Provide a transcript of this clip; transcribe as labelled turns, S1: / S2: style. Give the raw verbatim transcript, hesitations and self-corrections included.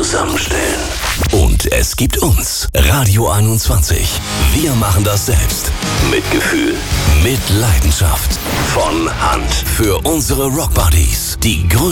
S1: zusammenstellen. Und es gibt uns, Radio einundzwanzig. Wir machen das selbst. Mit Gefühl, mit Leidenschaft. Von Hand. Für unsere Rockbuddies. Die größten